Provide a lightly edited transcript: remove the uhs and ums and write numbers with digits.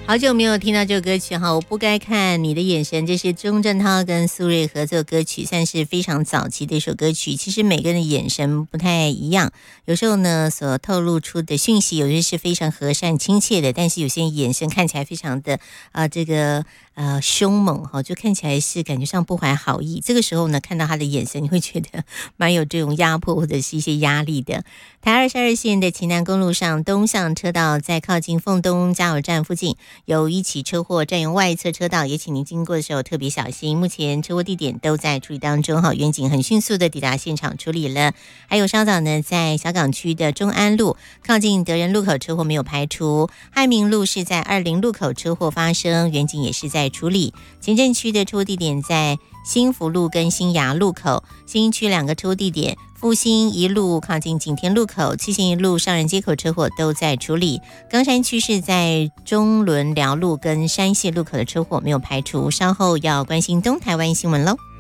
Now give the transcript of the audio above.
好久没有听到这首歌曲哈，我不该看你的眼神，这是钟镇涛跟苏芮合作歌曲，算是非常早期的一首歌曲。其实每个人的眼神不太一样，有时候呢所透露出的讯息，有些是非常和善亲切的，但是有些眼神看起来非常的凶猛哈，就看起来是感觉上不怀好意。这个时候呢，看到他的眼神，你会觉得蛮有这种压迫或者是一些压力的。台22线的旗南公路上东向车道，在靠近凤东加油站附近有一起车祸，占用外侧车道，也请您经过的时候特别小心。目前车祸地点都在处理当中哈，员警很迅速的抵达现场处理了。还有稍早呢，在小港区的中安路靠近德仁路口车祸没有排除，汉明路是在20路口车祸发生，员警也是在处理。前镇区的车祸地点在新福路跟新雅路口，新区2个车祸地点，复兴一路靠近景田路口，七贤一路上人街口车祸都在处理。冈山区是在中仑寮路跟山线路口的车祸没有排除，稍后要关心东台湾新闻喽。